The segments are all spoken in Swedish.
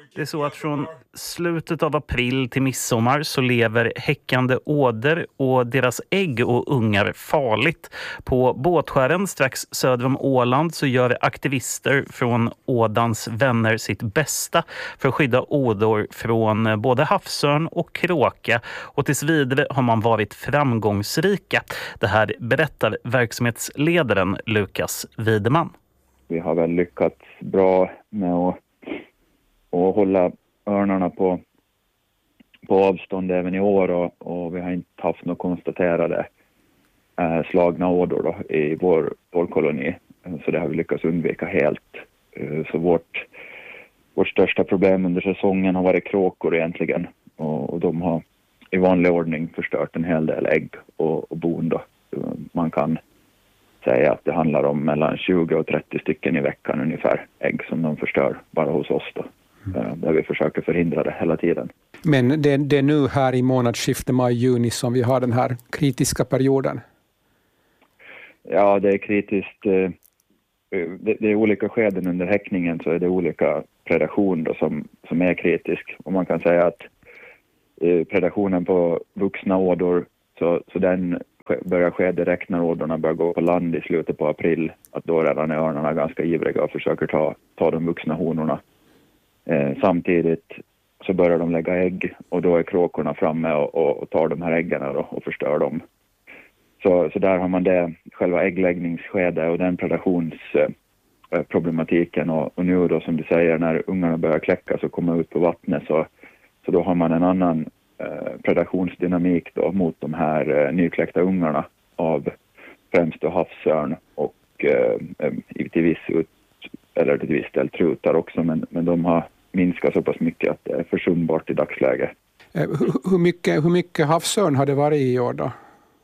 Det är så att från slutet av april till midsommar så lever häckande åder och deras ägg och ungar farligt. På Båtskären strax söder om Åland så gör aktivister från ådans vänner sitt bästa för att skydda ådor från både havsörn och kråka, och tills vidare har man varit framgångsrika. Det här berättar verksamhetsledaren Lukas Wideman. Vi har väl lyckats bra med att hålla örnarna på avstånd även i år, och vi har inte haft några konstaterade slagna ådor då, i vår koloni. Så det har vi lyckats undvika helt. Så vårt största problem under säsongen har varit kråkor egentligen, och de har i vanlig ordning förstört en hel del ägg och bon då. Man kan säga att det handlar om mellan 20 och 30 stycken i veckan ungefär ägg som de förstör bara hos oss då. Där vi försöker förhindra det hela tiden. Men det är nu här i månadsskiftet maj-juni som vi har den här kritiska perioden? Ja, det är kritiskt. Det är olika skeden under häckningen, så är det olika predation då som är kritisk. Och man kan säga att predationen på vuxna ådor, så den börjar ske direkt när ådorna börjar gå på land i slutet på april. Att då redan är örnarna ganska ivriga och försöker ta de vuxna honorna. Samtidigt så börjar de lägga ägg, och då är kråkorna framme och tar de här äggen och förstör dem. Så där har man det, själva äggläggningsskedet och den predationsproblematiken. Och nu då, som du säger, när ungarna börjar kläckas och komma ut på vattnet, så då har man en annan predationsdynamik då mot de här nykläckta ungarna av främst då havsörn och till viss del trutar också, men de har minskat så pass mycket att det är försumbart i dagsläget. Hur mycket havsörn har det varit i år då?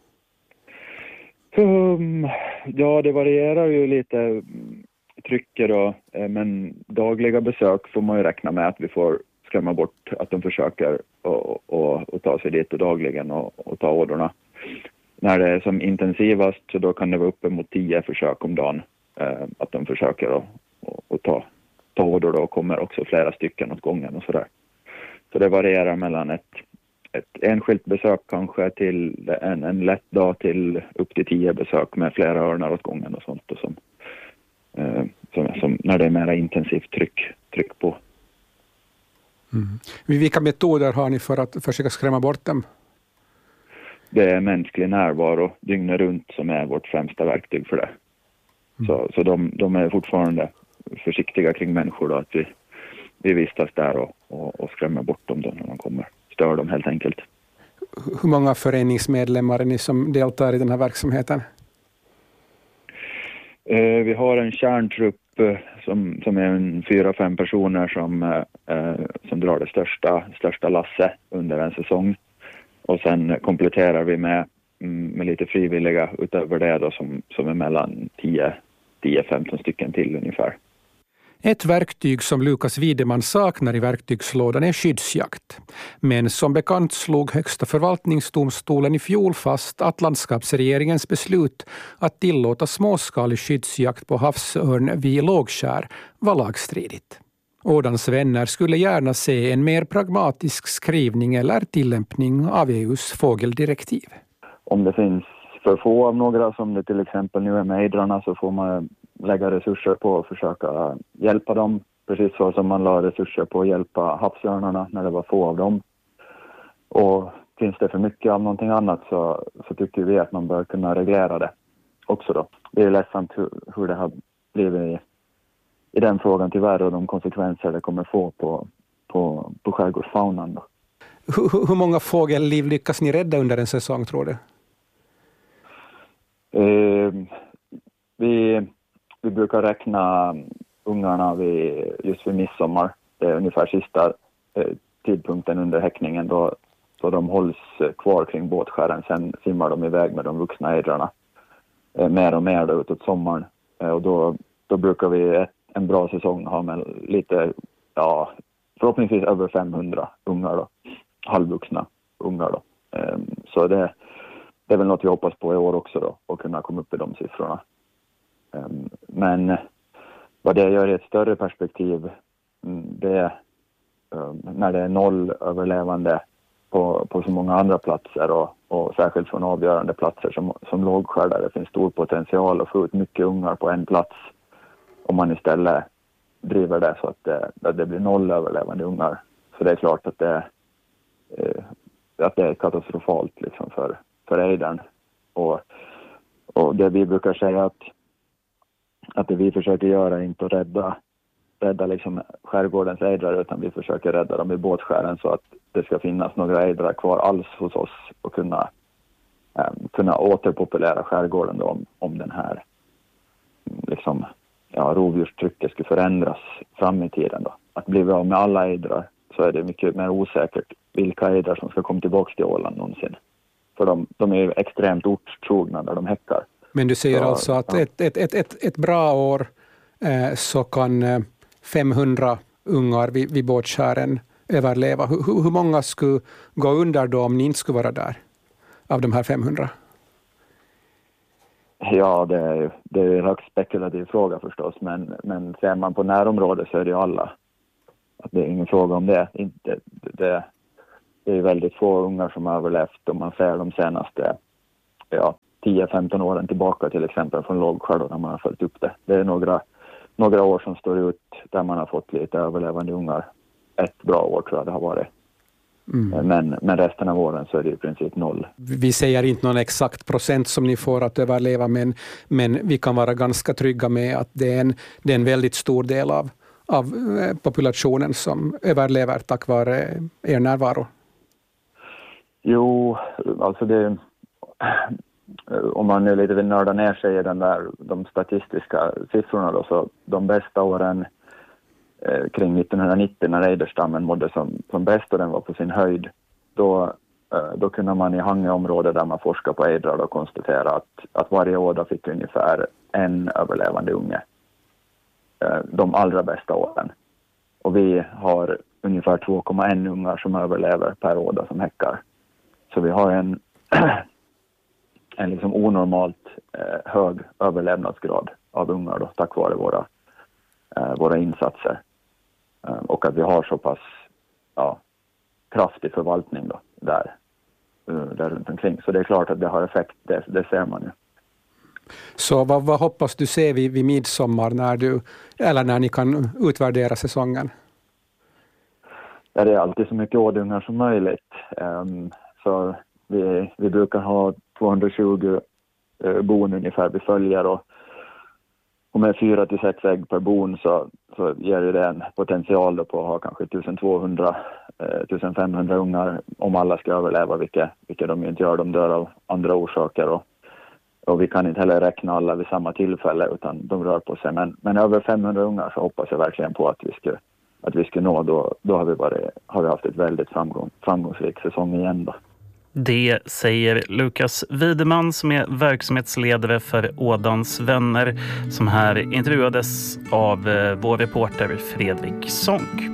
Ja, det varierar ju lite trycker då, men dagliga besök får man ju räkna med att vi får skrämma bort att de försöker och ta sig dit och dagligen och ta ådorna. När det är som intensivast, så då kan det vara uppe mot 10 försök om dagen att de försöker och ta ådor då, och kommer också flera stycken åt gången och sådär. Så det varierar mellan ett enskilt besök kanske till en lätt dag till upp till 10 besök med flera örnar åt gången och sånt, och som när det är mer intensivt tryck på. Mm. Vilka metoder har ni för att försöka skrämma bort dem? Det är mänsklig närvaro dygnet runt som är vårt främsta verktyg för det. Så de är fortfarande försiktiga kring människor då, att vi vistas där och skrämmer bort dem då när de kommer. Stör dem helt enkelt. Hur många föreningsmedlemmar är ni som deltar i den här verksamheten? Vi har en kärntrupp som är 4-5 personer som drar det största lasset under en säsong. Och sen kompletterar vi med lite frivilliga utöver det då, som är mellan 10-15 stycken till ungefär. Ett verktyg som Lukas Wideman saknar i verktygslådan är skyddsjakt. Men som bekant slog Högsta förvaltningsdomstolen i fjol fast att landskapsregeringens beslut att tillåta småskalig skyddsjakt på havsörn vid Lågskär var lagstridigt. Ådans vänner skulle gärna se en mer pragmatisk skrivning eller tillämpning av EU:s fågeldirektiv. Om det finns för få av några, som det till exempel nu är med ejdrarna, så får man lägga resurser på att försöka hjälpa dem. Precis så som man la resurser på att hjälpa havsörnarna när det var få av dem. Och finns det för mycket av någonting annat, så tycker vi att man bör kunna reglera det också då. Det är ledsamt hur det har blivit i den frågan tyvärr, och de konsekvenser det kommer få på skärgårdsfaunan då. Hur många fågelliv lyckas ni rädda under en säsong, tror du? Vi brukar räkna ungarna just vid midsommar. Det är ungefär sista tidpunkten under häckningen då de hålls kvar kring Båtskären. Sen simmar de iväg med de vuxna ejdrarna mer och mer då utåt sommaren. Och då brukar vi en bra säsong ha med lite, förhoppningsvis över 500 ungar då. Halvvuxna ungar då. Så det är väl något vi hoppas på i år också då, och kunna komma upp i de siffrorna. Men vad det gör i ett större perspektiv, när det är 0 överlevande på så många andra platser och särskilt från avgörande platser som lågskär där det finns stor potential att få ut mycket ungar på en plats om man istället driver det så att det blir 0 överlevande ungar. Så det är klart att det är katastrofalt liksom för ejdern. Och det vi brukar säga att det vi försöker göra är inte att rädda liksom skärgårdens ejdrar, utan vi försöker rädda dem i båtskären så att det ska finnas några ejdrar kvar alls hos oss och kunna återpopulera skärgården då, om den här liksom, rovdjurstrycket skulle förändras fram i tiden då. Att bli av med alla ejdrar så är det mycket mer osäkert vilka ejdrar som ska komma tillbaka till Åland någonsin. För de är ju extremt ortstrogna där de häckar. Men du säger alltså att ett bra år så kan 500 ungar vid båtskären överleva. Hur många skulle gå under då om ni inte skulle vara där av de här 500? Ja, det är en högst spekulativ fråga förstås. Men ser man på närområdet så är det ju alla. Att det är ingen fråga om det. Det är väldigt få ungar som har överlevt om man ser de senaste 10-15 åren tillbaka till exempel från lågskär när man har följt upp det. Det är några år som står ut där man har fått lite överlevande ungar. Ett bra år tror jag det har varit. Men resten av åren så är det i princip 0. Vi säger inte någon exakt procent som ni får att överleva, men vi kan vara ganska trygga med att det är en väldigt stor del av populationen som överlever tack vare er närvaro. Jo, alltså det, om man nu lite vill nörda ner sig i de statistiska siffrorna då, så de bästa åren kring 1990 när ejderstammen mådde som bäst och den var på sin höjd, då kunde man i Hangöområdet där man forskar på ejdrar och konstatera att varje år då fick ungefär en överlevande unge. De allra bästa åren. Och vi har ungefär 2,1 ungar som överlever per år då, som häckar. Så vi har en liksom onormalt hög överlevnadsgrad av ungar då, tack vare våra insatser. Och att vi har så pass kraftig förvaltning då, där runt omkring. Så det är klart att det har effekt, det ser man ju. Så vad hoppas du se vid midsommar när ni kan utvärdera säsongen? Ja, det är alltid så mycket ådungar som möjligt. Så vi brukar ha 220 bon ungefär vi följer och med 4-6 ägg per bon så ger det en potential då på att ha kanske 1200-1500 ungar om alla ska överleva, vilket de inte gör. De dör av andra orsaker och vi kan inte heller räkna alla vid samma tillfälle utan de rör på sig. Men över 500 ungar så hoppas jag verkligen på att vi ska nå. Då har vi haft ett väldigt framgångsrik säsong igen då. Det säger Lukas Wideman som är verksamhetsledare för Ådans vänner som här intervjuades av vår reporter Fredrik Sonck.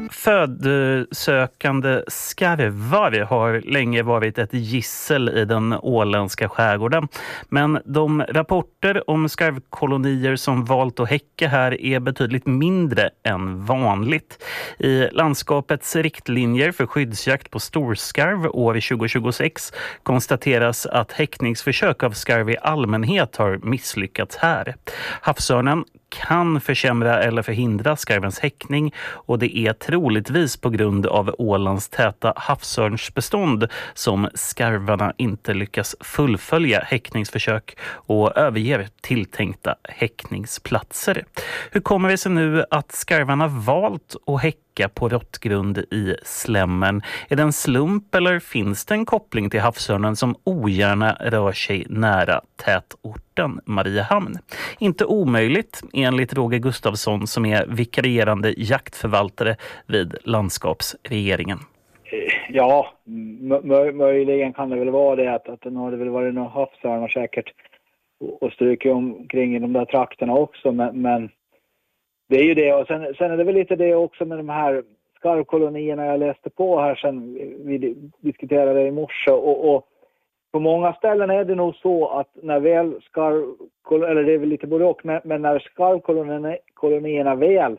Födsökande skarvar har länge varit ett gissel i den åländska skärgården. Men de rapporter om skarvkolonier som valt att häcka här är betydligt mindre än vanligt. I landskapets riktlinjer för skyddsjakt på storskarv år 2026 konstateras att häckningsförsök av skarv i allmänhet har misslyckats här. Havsörnen kan försämra eller förhindra skarvens häckning och det är troligtvis på grund av Ålands täta havsörnsbestånd som skarvarna inte lyckas fullfölja häckningsförsök och överger tilltänkta häckningsplatser. Hur kommer det sig nu att skarvarna valt att häcka på råttgrund i Slämmen? Är det en slump eller finns det en koppling till havsörnen som ogärna rör sig nära tätorten Mariehamn? Inte omöjligt enligt Roger Gustafsson som är vikarierande jaktförvaltare vid landskapsregeringen. Ja, möjligen kan det väl vara det att det har väl varit några havsörnar säkert och stryker omkring i de där trakterna också, men det är ju det. Och sen är det väl lite det också med de här skarvkolonierna jag läste på här sen vi diskuterade i morse och på många ställen är det nog så att när väl eller det är väl lite både och, men när skarvkolonierna väl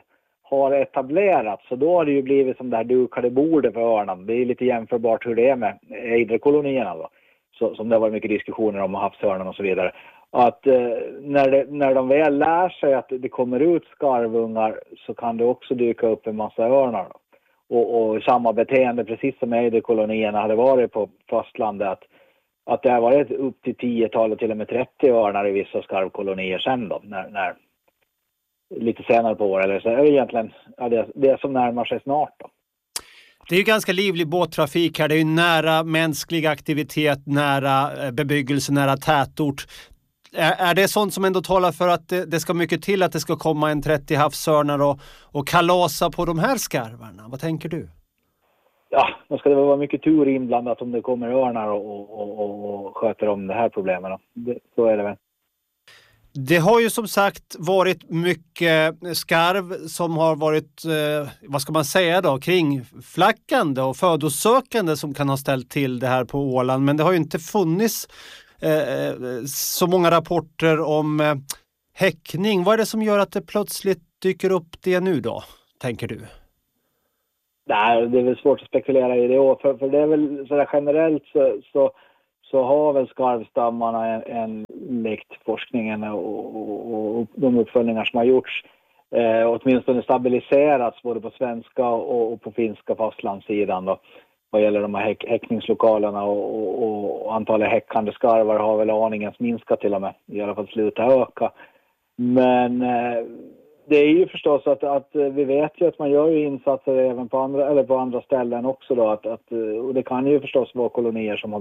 har etablerats, så då har det ju blivit som det här dukade bordet för örnen. Det är lite jämförbart hur det är med ejderkolonierna då. Så, som det har varit mycket diskussioner om havsörnen och så vidare. Att när de väl lär sig att det kommer ut skarvungar så kan det också dyka upp en massa örnar då. Och samma beteende precis som ejderkolonierna hade varit på fastlandet, att det har varit upp till 10-tal och till och med 30 örnar i vissa skarvkolonier sen då, när lite senare på år, eller så är det egentligen det som närmar sig snart då. Det är ju ganska livlig båttrafik här, det är ju nära mänsklig aktivitet, nära bebyggelse, nära tätort. Är det sånt som ändå talar för att det ska mycket till att det ska komma en 30 havsörnar och kalasa på de här skarvarna? Vad tänker du? Ja, då ska det vara mycket tur inblandat om det kommer örnar och sköter om det här problemen. Så är det väl. Det har ju som sagt varit mycket skarv som har varit, vad ska man säga då, kringflackande och födosökande som kan ha ställt till det här på Åland. Men det har ju inte funnits så många rapporter om häckning. Vad är det som gör att det plötsligt dyker upp det nu då, tänker du? Nej, det är väl svårt att spekulera i det. För det är väl sådär generellt så har väl skarvstammarna enligt forskningen och de uppföljningar som har gjorts åtminstone stabiliserats både på svenska och på finska fastlandssidan då. Vad gäller de här häckningslokalerna och antalet häckande skarvar har väl aningens minskat till och med. I alla fall sluta öka. Men det är ju förstås att vi vet ju att man gör ju insatser även på andra ställen också då. Och det kan ju förstås vara kolonier som har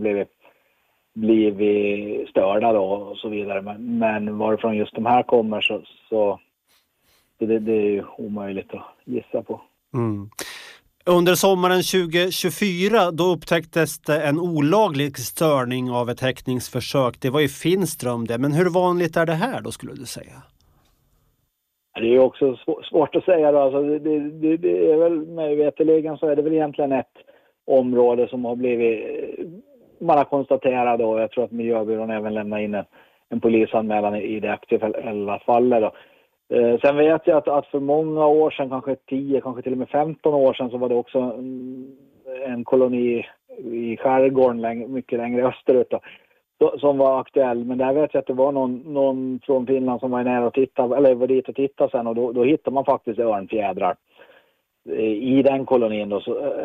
blivit störda då och så vidare. Men varifrån just de här kommer så det är ju omöjligt att gissa på. Mm. Under sommaren 2024 då upptäcktes det en olaglig störning av ett häckningsförsök. Det var ju Finström det. Men hur vanligt är det här då, skulle du säga? Det är ju också svårt att säga då. Alltså det är väl, med veterligen så är det väl egentligen ett område som har blivit, man har konstaterat då, jag tror att Miljöbyrån även lämnar in en polisanmälan i det aktuella fallet då. Sen vet jag att för många år sedan, kanske 10, kanske till och med 15 år sedan, så var det också en koloni i skärgården mycket längre österut då, som var aktuell. Men där vet jag att det var någon från Finland som var nära och tittade, eller var dit och tittade sen, och då hittade man faktiskt örnfjädrar i den kolonin då,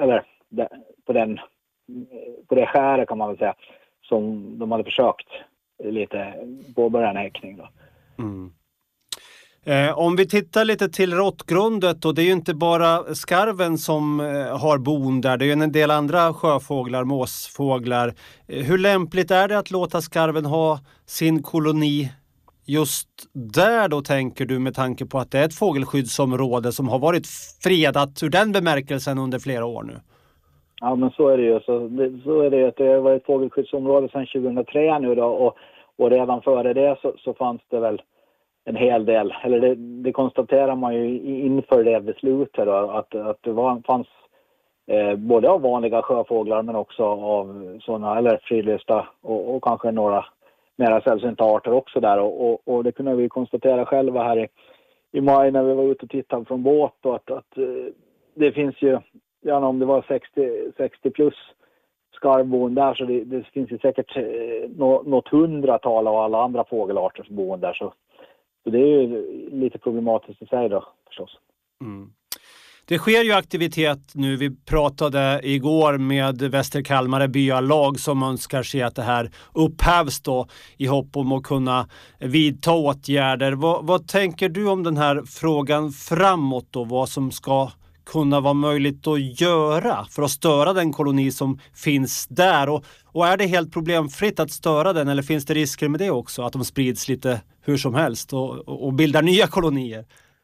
på det skäret kan man väl säga, som de hade försökt lite påbörja en häckning då. Mm. Om vi tittar lite till råttgrundet, och det är ju inte bara skarven som har bon där, det är ju en del andra sjöfåglar, måsfåglar. Hur lämpligt är det att låta skarven ha sin koloni just där då, tänker du, med tanke på att det är ett fågelskyddsområde som har varit fredat ur den bemärkelsen under flera år nu? Ja, men så är det ju. Så är det att det har varit ett fågelskyddsområde sedan 2003 nu då, och redan före det så fanns det väl en hel del, eller det konstaterar man ju inför det beslutet då, att det fanns både av vanliga sjöfåglar men också av sådana, eller fridlysta och kanske några mera sällsynta arter också där, och det kunde vi konstatera själva här i maj när vi var ute och tittade från båt då, att det finns ju, ja, om det var 60 plus skarvbon där, så det finns ju säkert något 100-tal av alla andra fågelarters boen där, så det är ju lite problematiskt att säga då förstås. Mm. Det sker ju aktivitet nu. Vi pratade igår med Västerkalmare byalag som önskar se att det här upphävs då, i hopp om att kunna vidta åtgärder. Vad tänker du om den här frågan framåt då? Vad som ska kunna vara möjligt att göra för att störa den koloni som finns där? Och är det helt problemfritt att störa den, eller finns det risker med det också? Att de sprids lite hur som helst och bildar nya kolonier?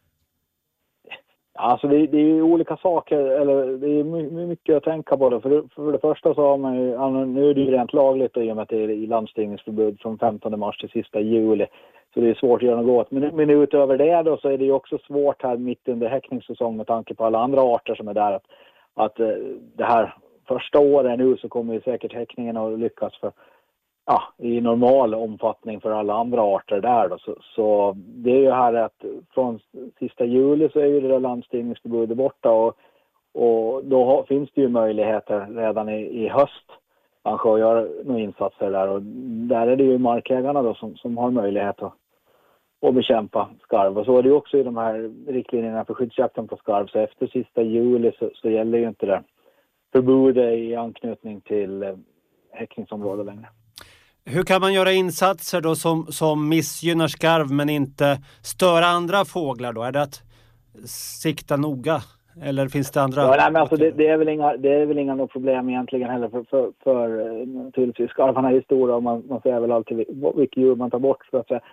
Alltså det är ju olika saker, eller det är mycket att tänka på det. För det första så har man ju, nu är det ju rent lagligt i och med att det är i landstigningsförbud från 15 mars till sista juli. Så det är svårt att göra något åt. Men utöver det då så är det ju också svårt här mitt under häckningssäsong med tanke på alla andra arter som är där. Att det här första året nu så kommer ju säkert häckningen att lyckas. i normal omfattning för alla andra arter där då. Så det är ju här att från sista juli så är ju det där landstigningsförbudet borta och då finns det ju möjligheter redan i höst kanske att göra några insatser där, och där är det ju markägarna då som har möjlighet att bekämpa skarv. Och så är det ju också i de här riktlinjerna för skyddsjakten på skarv, så efter sista juli så gäller ju inte det förbudet i anknytning till häckningsområde längre. Hur kan man göra insatser då som missgynnar skarv men inte störa andra fåglar då? Är det att sikta noga? Eller finns det andra? Ja, nej, men alltså det är väl inga problem egentligen heller för naturligtvis skarvarna är ju stora och man ser väl alltid vilka djur man tar bort så att säga.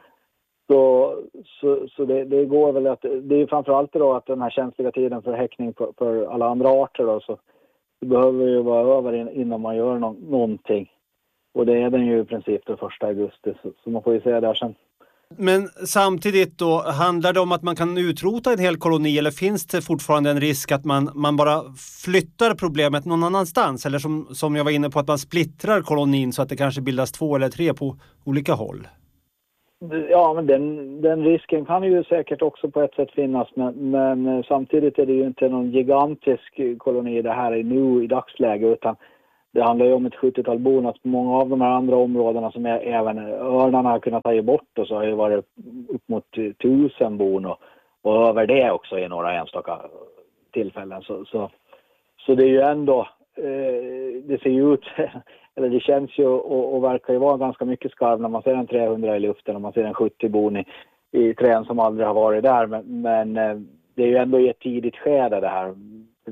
Så det går väl att det är framförallt då att den här känsliga tiden för häckning för alla andra arter då, så det behöver ju vara över innan man gör någonting. Och det är den ju i princip den 1 augusti, så man får ju se där sen. Men samtidigt då, handlar det om att man kan utrota en hel koloni, eller finns det fortfarande en risk att man bara flyttar problemet någon annanstans? Eller som jag var inne på, att man splittrar kolonin så att det kanske bildas 2 eller 3 på olika håll? Ja, men den risken kan ju säkert också på ett sätt finnas, men samtidigt är det ju inte någon gigantisk koloni det här är nu i dagsläge, utan det handlar ju om ett 70-tal bon. Att många av de här andra områdena som även örnarna har kunnat ta bort, och så har ju varit upp mot 1000 bon och över det också i några enstaka tillfällen. Så det är ju ändå, det ser ju ut, eller det känns ju och verkar ju vara ganska mycket skarv när man ser en 300 i luften och man ser en 70 bon i trän som aldrig har varit där. Men det är ju ändå i ett tidigt skede det här.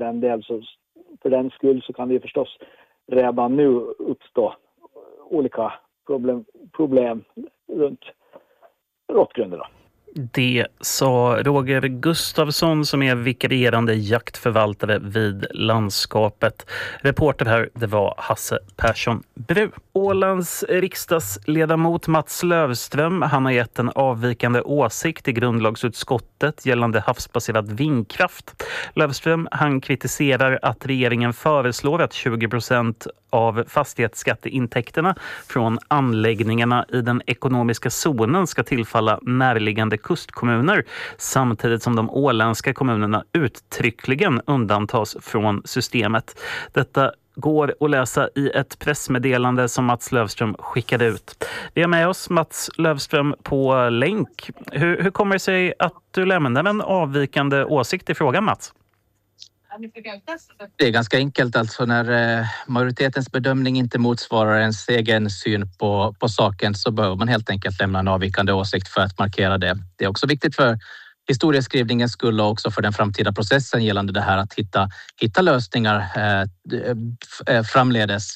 För den skull så kan det ju förstås redan nu uppstå olika problem runt råttgrunderna. Det sa Roger Gustafsson som är vikarierande jaktförvaltare vid landskapet. Reporter här, det var Hasse Persson Bru. Ålands riksdagsledamot Mats Löfström, han har gett en avvikande åsikt i grundlagsutskottet gällande havsbaserad vindkraft. Löfström, han kritiserar att regeringen föreslår att 20% av fastighetsskatteintäkterna från anläggningarna i den ekonomiska zonen ska tillfalla närliggande kustkommuner, samtidigt som de åländska kommunerna uttryckligen undantas från systemet. Detta går att läsa i ett pressmeddelande som Mats Löfström skickade ut. Vi har med oss Mats Löfström på länk. Hur kommer det sig att du lämnar en avvikande åsikt i frågan, Mats? Det är ganska enkelt, alltså när majoritetens bedömning inte motsvarar ens egen syn på saken, så behöver man helt enkelt lämna en avvikande åsikt för att markera det. Det är också viktigt för historieskrivningens skull och också för den framtida processen gällande det här, att hitta lösningar framledes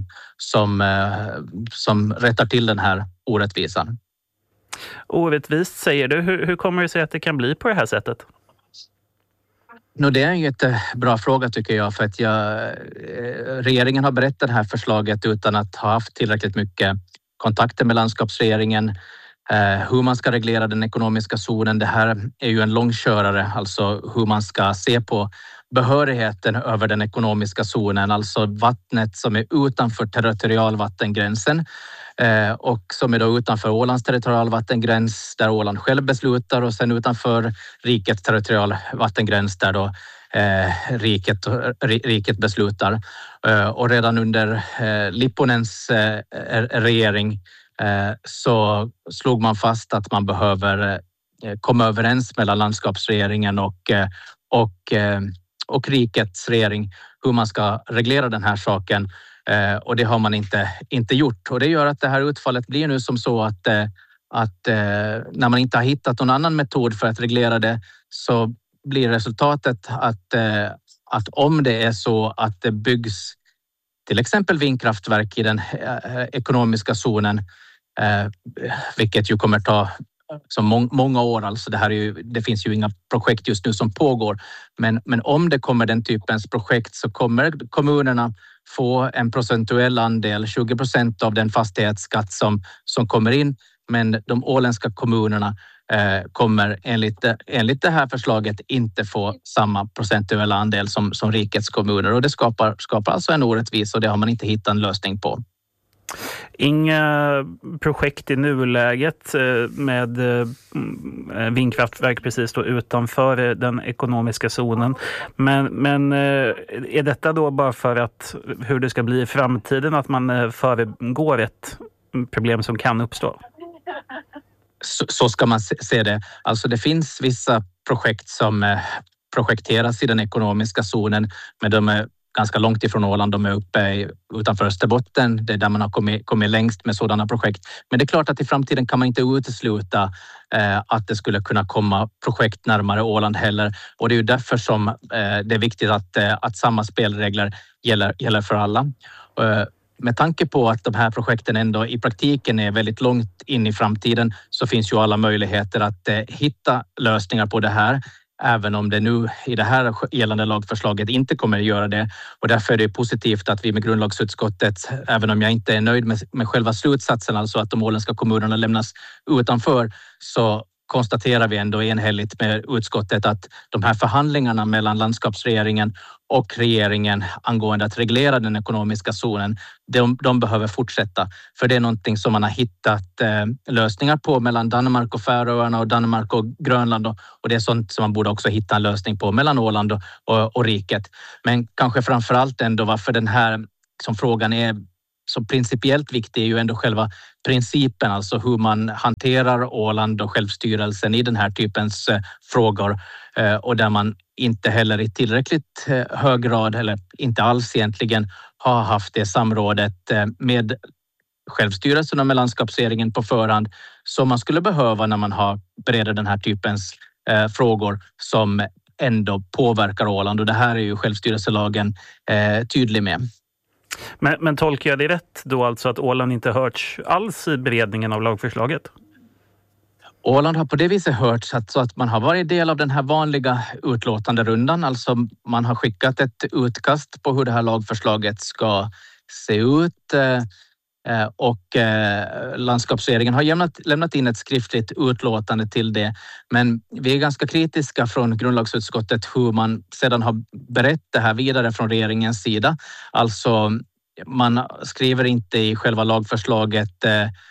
som rättar till den här orättvisan. Orättvist säger du. Hur kommer det sig att det kan bli på det här sättet? Det är en jättebra fråga tycker jag, för att regeringen har berett det här förslaget utan att ha haft tillräckligt mycket kontakter med landskapsregeringen. Hur man ska reglera den ekonomiska zonen, det här är ju en långkörare, alltså hur man ska se på behörigheten över den ekonomiska zonen, alltså vattnet som är utanför territorialvattengränsen och som är då utanför Ålands territorialvattengräns där Åland själv beslutar, och sen utanför rikets territorialvattengräns där då riket beslutar. Och redan under Lipponens regering så slog man fast att man behöver komma överens mellan landskapsregeringen och rikets regering hur man ska reglera den här saken, och det har man inte gjort, och det gör att det här utfallet blir nu som så att när man inte har hittat någon annan metod för att reglera det, så blir resultatet att om det är så att det byggs till exempel vindkraftverk i den ekonomiska zonen, vilket ju kommer ta så många år, alltså det finns ju inga projekt just nu som pågår, men om det kommer den typens projekt så kommer kommunerna få en procentuell andel, 20% av den fastighetsskatt som kommer in, men de åländska kommunerna kommer enligt det här förslaget inte få samma procentuella andel som rikets kommuner, och det skapar alltså en orättvisa, och det har man inte hittat en lösning på. Inga projekt i nuläget med vindkraftverk precis då utanför den ekonomiska zonen. Men är detta då bara för att hur det ska bli i framtiden, att man föregår ett problem som kan uppstå? Så ska man se det. Alltså det finns vissa projekt som projekteras i den ekonomiska zonen, men de är ganska långt ifrån Åland. De är uppe utanför Österbotten. Det är där man har kommit längst med sådana projekt. Men det är klart att i framtiden kan man inte utesluta att det skulle kunna komma projekt närmare Åland heller. Och det är ju därför som det är viktigt att samma spelregler gäller för alla. Med tanke på att de här projekten ändå i praktiken är väldigt långt in i framtiden, så finns ju alla möjligheter att hitta lösningar på det här. Även om det nu i det här gällande lagförslaget inte kommer att göra det. Och därför är det positivt att vi med grundlagsutskottet, även om jag inte är nöjd med själva slutsatsen, alltså att de åländska kommunerna lämnas utanför, så konstaterar vi ändå enhälligt med utskottet att de här förhandlingarna mellan landskapsregeringen och regeringen angående att reglera den ekonomiska zonen, de behöver fortsätta. För det är någonting som man har hittat lösningar på mellan Danmark och Färöarna och Danmark och Grönland. Och det är sånt som man borde också hitta en lösning på mellan Åland och riket. Men kanske framförallt ändå varför den här som frågan är så principiellt viktig är ju ändå själva principen, alltså hur man hanterar Åland och självstyrelsen i den här typens frågor, och där man inte heller i tillräckligt hög grad, eller inte alls egentligen, har haft det samrådet med självstyrelsen och med landskapsregeringen på förhand som man skulle behöva när man har bereder den här typens frågor som ändå påverkar Åland, och det här är ju självstyrelselagen tydlig med. Men tolkar jag det rätt då, alltså att Åland inte hörts alls i beredningen av lagförslaget? Åland har på det viset hörts så att man har varit del av den här vanliga utlåtande rundan. Alltså man har skickat ett utkast på hur det här lagförslaget ska se ut, och landskapsregeringen har lämnat in ett skriftligt utlåtande till det. Men vi är ganska kritiska från grundlagsutskottet hur man sedan har berett det här vidare från regeringens sida. Alltså man skriver inte i själva lagförslaget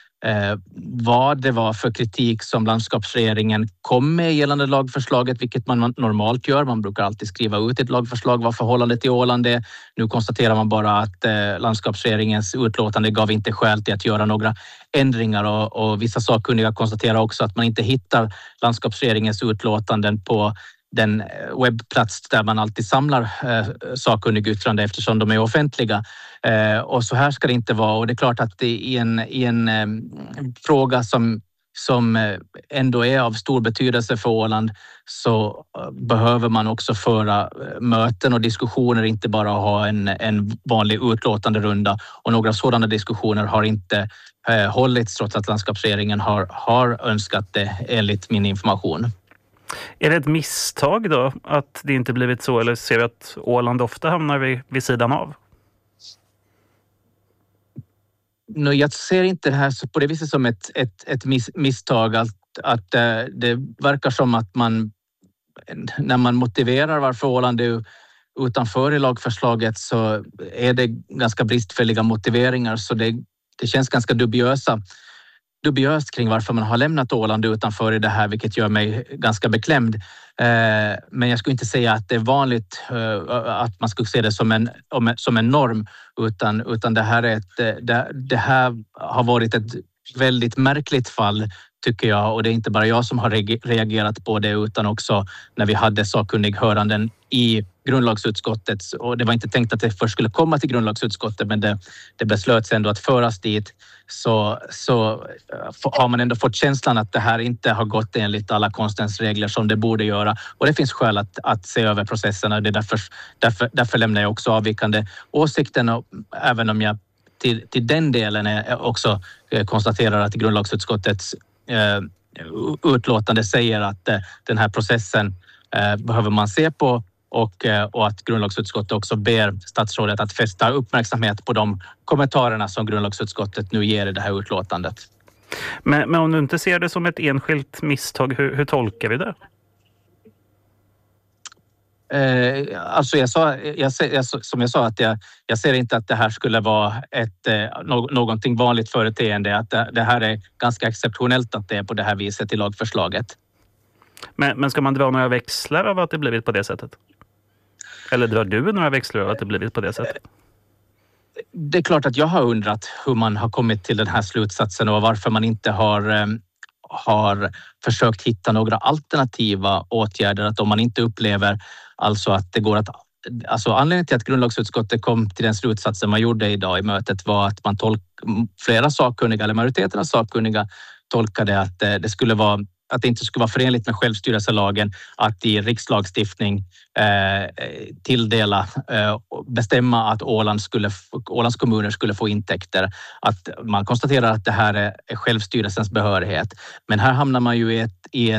vad det var för kritik som landskapsregeringen kom med gällande lagförslaget, vilket man normalt gör. Man brukar alltid skriva ut ett lagförslag vad förhållandet till Åland är. Nu konstaterar man bara att landskapsregeringens utlåtande gav inte skäl till att göra några ändringar, och vissa sakkunniga konstaterar också att man inte hittar landskapsregeringens utlåtanden på den webbplats där man alltid samlar sakkunnigt-yttrande eftersom de är offentliga. Och så här ska det inte vara. Och det är klart att i en fråga som ändå är av stor betydelse för Åland, så behöver man också föra möten och diskussioner, inte bara ha en vanlig utlåtande runda. Och några sådana diskussioner har inte hållits trots att landskapsregeringen har önskat det enligt min information. Är det ett misstag då att det inte blivit så, eller ser vi att Åland ofta hamnar vid sidan av? No, jag ser inte det här på det viset som ett misstag. Att det verkar som att man, när man motiverar varför Åland är utanför i lagförslaget, så är det ganska bristfälliga motiveringar. Så det känns ganska dubiöst kring varför man har lämnat Åland utanför i det här, vilket gör mig ganska beklämd. Men jag skulle inte säga att det är vanligt att man skulle se det som en norm, utan det här har varit ett väldigt märkligt fall, tycker jag, och det är inte bara jag som har reagerat på det, utan också när vi hade sakkunnighöranden i grundlagsutskottet, och det var inte tänkt att det först skulle komma till grundlagsutskottet, men det beslöts ändå att föras dit, så har man ändå fått känslan att det här inte har gått enligt alla konstens regler som det borde göra, och det finns skäl att se över processerna. Det är därför lämnar jag också avvikande åsikten, och även om jag till den delen också konstaterar att grundlagsutskottets utlåtande säger att den här processen behöver man se på, och att grundlagsutskottet också ber statsrådet att fästa uppmärksamhet på de kommentarerna som grundlagsutskottet nu ger i det här utlåtandet. Men om du inte ser det som ett enskilt misstag, hur tolkar vi det? Alltså som jag sa att jag ser inte att det här skulle vara någonting vanligt företeende. Att det här är ganska exceptionellt att det är på det här viset i lagförslaget. Men ska man dra några växlar av att det blivit på det sättet? Eller drar du några växlar av att det blivit på det sättet? Det är klart att jag har undrat hur man har kommit till den här slutsatsen och varför man inte har försökt hitta några alternativa åtgärder. Att om man inte upplever alltså att det går att... Alltså anledningen till att grundlagsutskottet kom till den slutsatsen man gjorde idag i mötet var att flera sakkunniga, eller majoriteten av sakkunniga, tolkade att det skulle vara... att det inte skulle vara förenligt med självstyrelselagen att i rikslagstiftning bestämma att Ålands kommuner skulle få intäkter. Att man konstaterar att det här är självstyrelsens behörighet. Men här hamnar man ju i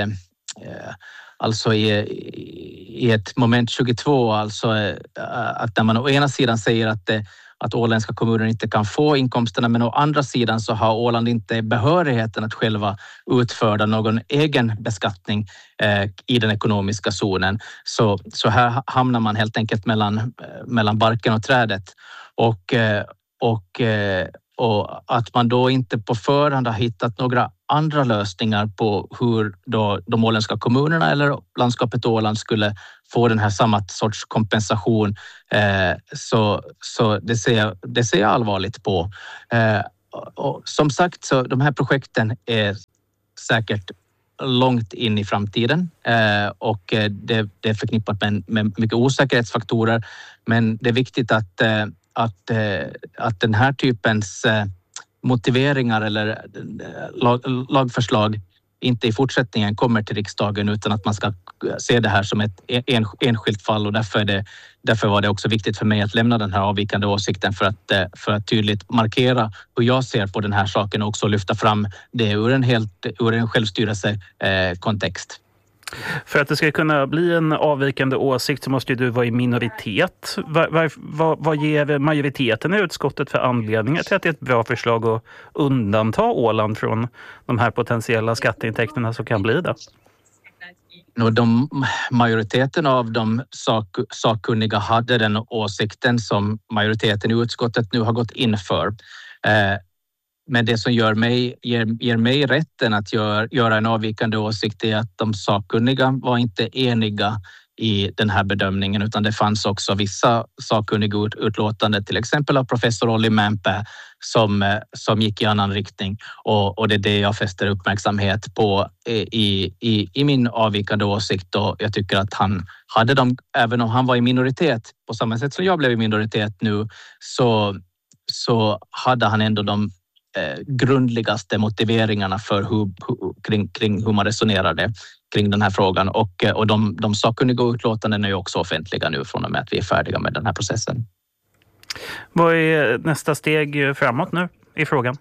ett moment 22, alltså att när man å ena sidan säger att åländska kommuner inte kan få inkomsterna, men å andra sidan så har Åland inte behörigheten att själva utföra någon egen beskattning i den ekonomiska zonen. Så här hamnar man helt enkelt mellan barken och trädet. Och att man då inte på förhand har hittat några andra lösningar på hur då de åländska kommunerna eller landskapet Åland skulle få den här samma sorts kompensation, så det ser jag allvarligt på. Och som sagt, så de här projekten är säkert långt in i framtiden och det är förknippat med mycket osäkerhetsfaktorer, men det är viktigt att den här typens motiveringar eller lagförslag inte i fortsättningen kommer till riksdagen, utan att man ska se det här som ett enskilt fall, och därför var det också viktigt för mig att lämna den här avvikande åsikten för att tydligt markera hur jag ser på den här saken och också lyfta fram det ur en självstyrelsekontext. För att det ska kunna bli en avvikande åsikt så måste ju du vara i minoritet. Vad ger majoriteten i utskottet för anledningar till att det är ett bra förslag att undanta Åland från de här potentiella skatteintäkterna som kan bli det? Majoriteten av de sakkunniga hade den åsikten som majoriteten i utskottet nu har gått in för. Men det som ger mig rätten att göra en avvikande åsikt är att de sakkunniga var inte eniga i den här bedömningen, utan det fanns också vissa sakkunniga utlåtanden, till exempel av professor Olli Mämpää som gick i annan riktning, och det är det jag fäster uppmärksamhet på i min avvikande åsikt. Och jag tycker att han hade dem, även om han var i minoritet på samma sätt som jag blev i minoritet nu, så hade han ändå de grundligaste motiveringarna för kring hur man resonerade kring den här frågan, och de sakkunniga utlåtanden är ju också offentliga nu från och med att vi är färdiga med den här processen. Vad är nästa steg framåt nu i frågan?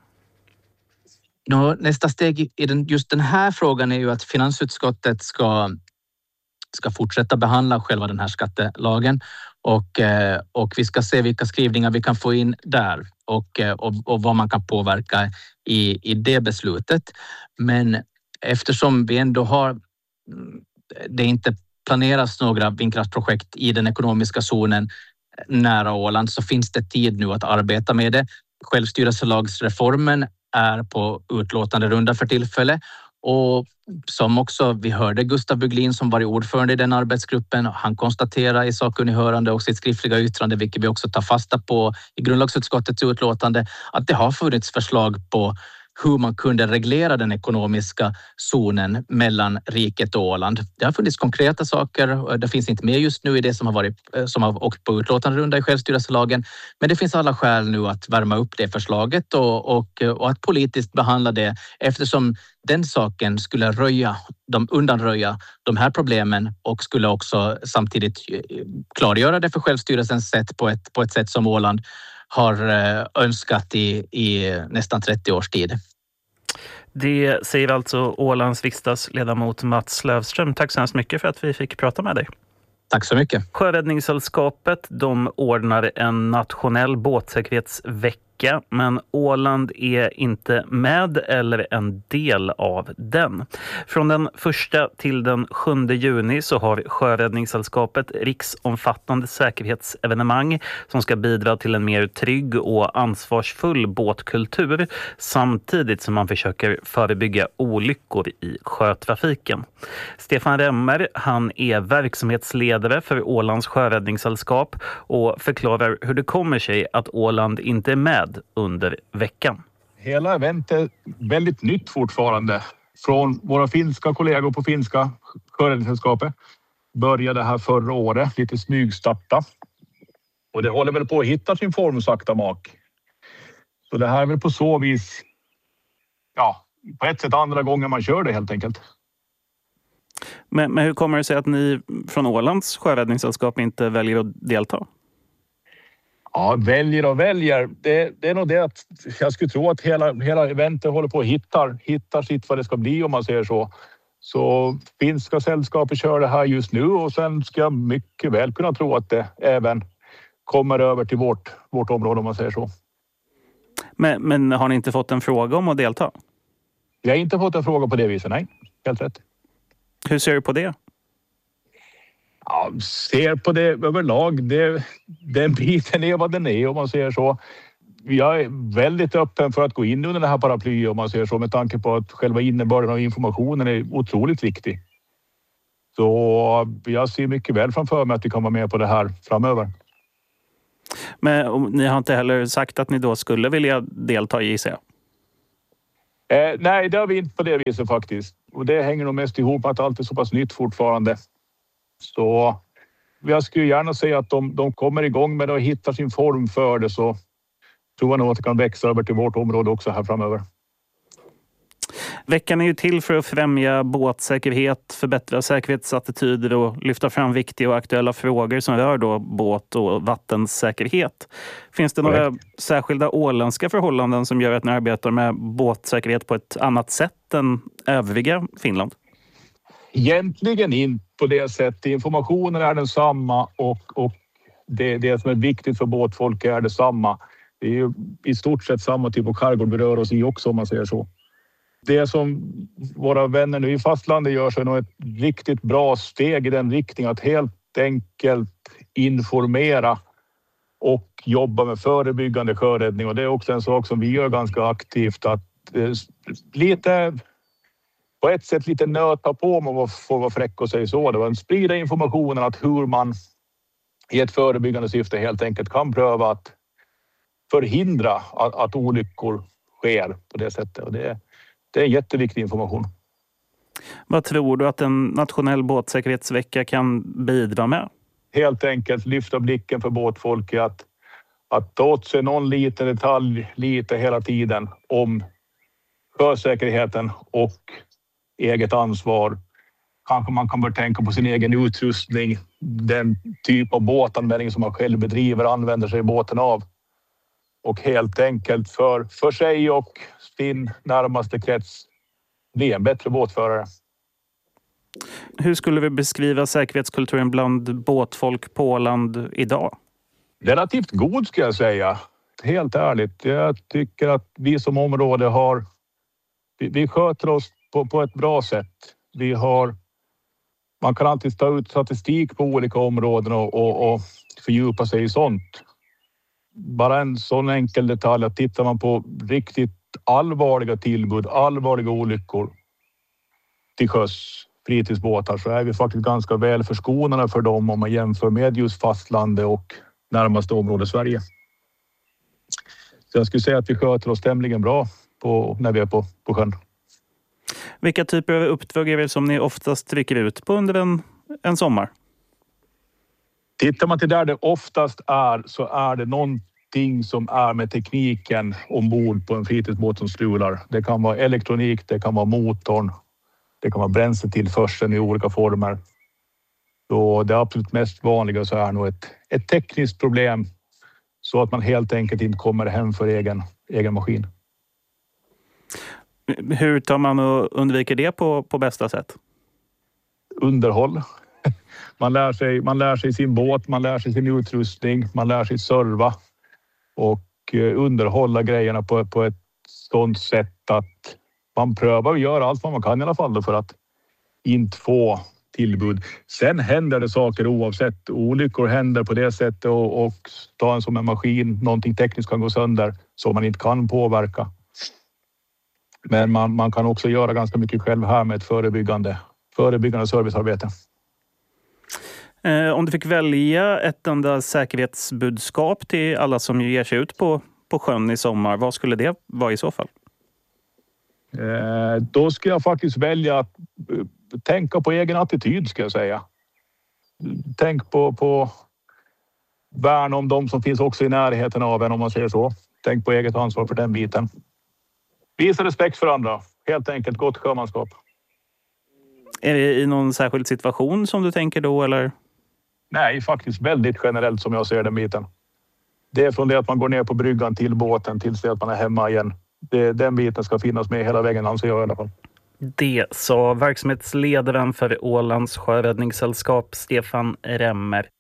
Nästa steg i just den här frågan är ju att finansutskottet ska fortsätta behandla själva den här skattelagen, och vi ska se vilka skrivningar vi kan få in där och vad man kan påverka i det beslutet. Men eftersom vi ändå det inte planeras några vindkraftprojekt i den ekonomiska zonen nära Åland, så finns det tid nu att arbeta med det. Självstyrelselagsreformen är på utlåtande runda för tillfälle, och som också vi hörde Gustav Buglin som var ordförande i den arbetsgruppen, han konstaterar i sakkunnighörande och sitt skriftliga yttrande, vilket vi också tar fasta på i grundlagsutskottets utlåtande, att det har funnits förslag på hur man kunde reglera den ekonomiska zonen mellan riket och Åland. Det har funnits konkreta saker, det finns inte med just nu i det som har åkt på utlåtande runda i självstyrelselagen, men det finns alla skäl nu att värma upp det förslaget och att politiskt behandla det, eftersom den saken skulle undanröja de här problemen och skulle också samtidigt klargöra det för självstyrelsens sätt på ett sätt som Åland har önskat i nästan 30 års tid. Det säger alltså Ålands riksdagsledamot Mats Löfström. Tack så hemskt mycket för att vi fick prata med dig. Tack så mycket. Sjöräddningssällskapet, de ordnar en nationell båtsäkerhetsvecka vecka, men Åland är inte med eller en del av den. Från den 1 till den 7 juni så har Sjöräddningssällskapet riksomfattande säkerhetsevenemang som ska bidra till en mer trygg och ansvarsfull båtkultur samtidigt som man försöker förebygga olyckor i sjötrafiken. Stefan Remmer, han är verksamhetsledare för Ålands Sjöräddningssällskap och förklarar hur det kommer sig att Åland inte är med under veckan. Hela eventet är väldigt nytt fortfarande. Från våra finska kollegor på finska Sjöräddningssällskapet började här förra året, lite smygstarta. Och det håller väl på att hitta sin form sakta mak. Så det här är väl på så vis, på ett sätt andra gången man kör det helt enkelt. Men hur kommer det sig att ni från Ålands Sjöräddningssällskap inte väljer att delta? Ja, väljer. Det är nog det att jag skulle tro att hela eventet håller på att hittar sitt vad det ska bli om man säger så. Så finska sällskapet kör det här just nu och sen ska jag mycket väl kunna tro att det även kommer över till vårt område om man säger så. Men har ni inte fått en fråga om att delta? Jag har inte fått en fråga på det viset, nej. Helt rätt. Hur ser du på det? Ja, ser på det överlag. Den biten är vad den är om man säger så. Jag är väldigt öppen för att gå in under det här paraplyet om man säger så med tanke på att själva innebörden av informationen är otroligt viktig. Så jag ser mycket väl framför mig att vi kan vara med på det här framöver. Men ni har inte heller sagt att ni då skulle vilja delta i IC? Nej, det har vi inte på det viset faktiskt. Och det hänger nog mest ihop med att allt är så pass nytt fortfarande. Så jag skulle gärna säga att de kommer igång med det och hittar sin form för det, så tror jag nog att det kan växa över till vårt område också här framöver. Veckan är ju till för att främja båtsäkerhet, förbättra säkerhetsattityder och lyfta fram viktiga och aktuella frågor som rör då båt- och vattensäkerhet. Finns det några särskilda åländska förhållanden som gör att ni arbetar med båtsäkerhet på ett annat sätt än övriga Finland? Egentligen inte på det sättet. Informationen är densamma och det som är viktigt för båtfolk är detsamma. Det är ju i stort sett samma typ av skärgård vi rör oss i också om man säger så. Det som våra vänner nu i fastlandet gör så är nog ett riktigt bra steg i den riktningen att helt enkelt informera och jobba med förebyggande sjöräddning. Och det är också en sak som vi gör ganska aktivt, att på ett sätt lite nöta på med att få vara fräck och säga så. Det var en sprida informationen att hur man i ett förebyggande syfte helt enkelt kan pröva att förhindra att olyckor sker på det sättet. Och det är jätteviktig information. Vad tror du att en nationell båtsäkerhetsvecka kan bidra med? Helt enkelt lyfta blicken för båtfolk att ta åt sig någon liten detalj lite hela tiden om sjösäkerheten och eget ansvar. Kanske man kan börja tänka på sin egen utrustning, den typ av båtanvändning som man själv bedriver använder sig i båten av. Och helt enkelt för sig och sin närmaste krets bli en bättre båtförare. Hur skulle vi beskriva säkerhetskulturen bland båtfolk på Åland idag? Relativt god ska jag säga. Helt ärligt. Jag tycker att vi som område vi sköter oss på ett bra sätt. Man kan alltid ta ut statistik på olika områden och fördjupa sig i sånt. Bara en sån enkel detalj att tittar man på riktigt allvarliga tillbud, allvarliga olyckor till sjöss, fritidsbåtar, så är vi faktiskt ganska väl förskonade för dem om man jämför med just fastlandet och närmaste område Sverige. Så jag skulle säga att vi sköter oss tämligen bra när vi är på sjön. Vilka typer av uppdrag är det som ni oftast trycker ut på under en sommar? Tittar man till där det oftast är, så är det någonting som är med tekniken ombord på en fritidsbåt som strular. Det kan vara elektronik, det kan vara motorn, det kan vara bränsletillförseln i olika former. Så det absolut mest vanliga så är nog ett tekniskt problem, så att man helt enkelt inte kommer hem för egen maskin. Hur tar man och undviker det på bästa sätt? Underhåll. Man lär sig sin båt, man lär sig sin utrustning, man lär sig serva. Och underhålla grejerna på ett sådant sätt att man prövar att göra allt vad man kan i alla fall då för att inte få tillbud. Sen händer det saker oavsett. Olyckor händer på det sättet och ta en som en maskin, någonting tekniskt kan gå sönder som man inte kan påverka. Men man kan också göra ganska mycket själv här med ett förebyggande servicearbete. Om du fick välja ett enda säkerhetsbudskap till alla som ger sig ut på sjön i sommar, vad skulle det vara i så fall? Då ska jag faktiskt välja att tänka på egen attityd, ska jag säga. Tänk på värn om de som finns också i närheten av en, om man säger så. Tänk på eget ansvar för den biten. Visa respekt för andra. Helt enkelt gott sjömanskap. Är det i någon särskild situation som du tänker då, eller? Nej, faktiskt väldigt generellt som jag ser den biten. Det är från det att man går ner på bryggan till båten tills det att man är hemma igen. Den biten ska finnas med hela vägen, anser jag i alla fall. Det sa verksamhetsledaren för Ålands sjöräddningssällskap Stefan Remmer.